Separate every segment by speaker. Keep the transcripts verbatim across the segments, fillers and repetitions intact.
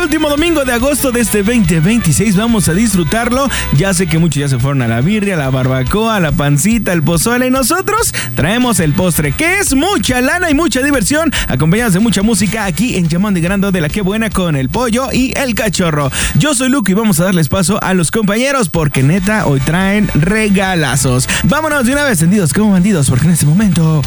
Speaker 1: último domingo de agosto de este veinte veintiséis. Vamos a disfrutarlo. Ya sé que muchos ya se fueron a la birria, a la barbacoa, a la pancita, al pozole. Y nosotros traemos el postre, que es mucha lana y mucha diversión, acompañados de mucha música aquí en Llamando y Ganando de la Que Buena con el Pollo y el Cachorro. Yo soy Luke y vamos a darles paso a los compañeros porque neta hoy traen regalazos. Vámonos de una vez, tendidos como bandidos, porque en este momento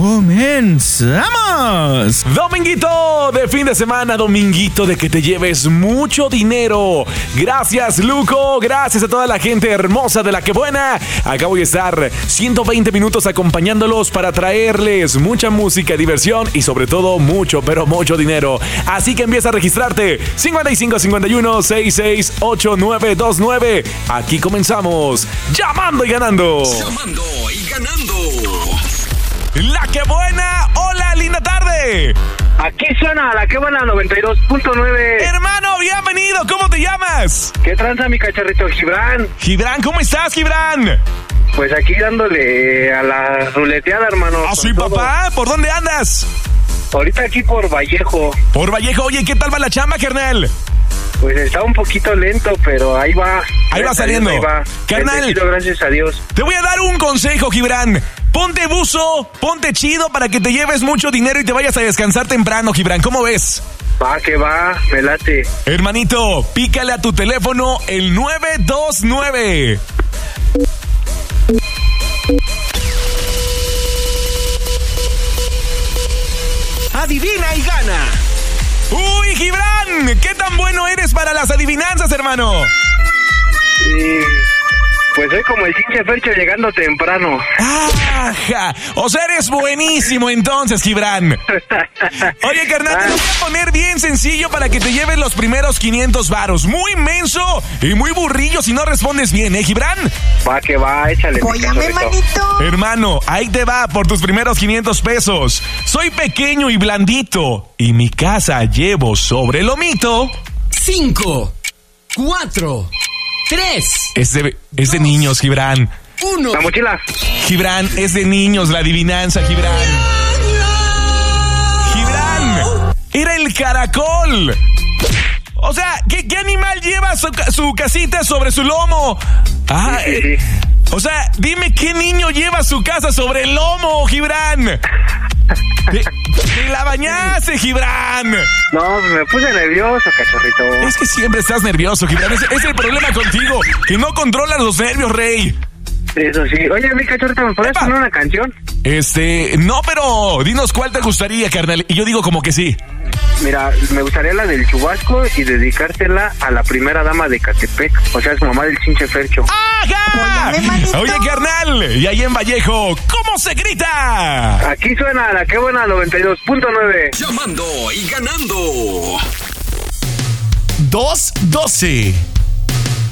Speaker 1: comenzamos.
Speaker 2: Dominguito de fin de semana, dominguito de que te lleves mucho dinero. Gracias, Luco. Gracias a toda la gente hermosa de la Que Buena. Acá voy a estar ciento veinte minutos acompañándolos para traerles mucha música, diversión y sobre todo mucho, pero mucho dinero. Así que empieza a registrarte. cincuenta y cinco cincuenta y uno sesenta y seis ochenta y nueve veintinueve. Aquí comenzamos. Llamando y ganando.
Speaker 3: Llamando y ganando.
Speaker 2: La Que Buena. Hola, linda tarde.
Speaker 4: Aquí suena la Que Buena noventa y dos punto nueve.
Speaker 2: Hermano, bienvenido. ¿Cómo te llamas?
Speaker 4: ¿Qué tranza, mi cachorrito? Gibran.
Speaker 2: Gibran, ¿cómo estás, Gibran?
Speaker 4: Pues aquí dándole a la ruleteada, hermano.
Speaker 2: Ah, sí, papá. ¿Por dónde andas?
Speaker 4: Ahorita aquí por Vallejo.
Speaker 2: Por Vallejo. Oye, ¿qué tal va la chamba, carnal?
Speaker 4: Pues está un poquito lento, pero ahí va.
Speaker 2: Ahí va saliendo.
Speaker 4: Ahí va.
Speaker 2: Carnal,
Speaker 4: bendecido, gracias a Dios.
Speaker 2: Te voy a dar un consejo, Gibran. Ponte buzo, ponte chido para que te lleves mucho dinero y te vayas a descansar temprano, Gibran. ¿Cómo ves?
Speaker 4: Va, que va, me late.
Speaker 2: Hermanito, pícale a tu teléfono el nueve dos nueve.
Speaker 1: Adivina y gana.
Speaker 2: ¡Uy, Gibran! ¿Qué tan bueno eres para las adivinanzas, hermano?
Speaker 4: Sí, pues soy como el Chinche Fercho llegando temprano.
Speaker 2: ¡Ajá! O sea, eres buenísimo entonces, Gibran. Oye, carnal, te lo voy a poner bien sencillo para que te lleves los primeros quinientos varos. Muy menso y muy burrillo si no respondes bien, ¿eh, Gibran?
Speaker 4: Va, que va, échale.
Speaker 5: Óyame, manito.
Speaker 2: Hermano, ahí te va por tus primeros quinientos pesos. Soy pequeño y blandito y mi casa llevo sobre lomito.
Speaker 3: Cinco, cuatro, tres.
Speaker 2: Es de, es de niños, Gibran.
Speaker 3: Uno.
Speaker 4: La mochila.
Speaker 2: Gibran, es de niños la adivinanza, Gibran. Gibran, era el caracol. O sea, ¿qué, qué animal lleva su, su casita sobre su lomo? Ah,
Speaker 4: Sí, sí,
Speaker 2: eh,
Speaker 4: sí.
Speaker 2: o sea, dime qué niño lleva su casa sobre el lomo, Gibran. Te, te la bañaste, Gibran.
Speaker 4: No, pues me puse nervioso, cachorrito.
Speaker 2: Es que siempre estás nervioso, Gibran. Es, es el problema contigo, que no controlas los nervios, rey.
Speaker 4: Eso sí. Oye, mi cachorrito, ¿me podrías
Speaker 2: Epa.
Speaker 4: poner una canción?
Speaker 2: Este, no, pero dinos cuál te gustaría, carnal. Y yo digo como que sí.
Speaker 4: Mira, me gustaría la del Chubasco y dedicársela a la primera dama de Catepec, o sea, su mamá del Chinche Fercho.
Speaker 2: ¡Ajá!
Speaker 5: Óyame, manito.
Speaker 2: Oye, carnal, y ahí en Vallejo, ¿cómo se grita?
Speaker 4: Aquí suena la Que Buena noventa y dos punto nueve.
Speaker 3: Llamando y ganando.
Speaker 2: dos doce.